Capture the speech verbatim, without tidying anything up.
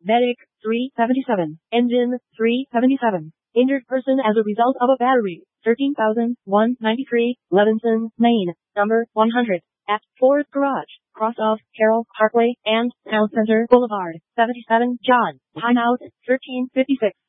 Medic, three seventy-seven. Engine, three seventy-seven. Injured person as a result of a battery, thirteen thousand one hundred ninety-three. Levinson, Maine, number one hundred. At Ford Garage, cross off Carroll Parkway and Town Center Boulevard, seventy-seven. John, timeout, thirteen fifty-six.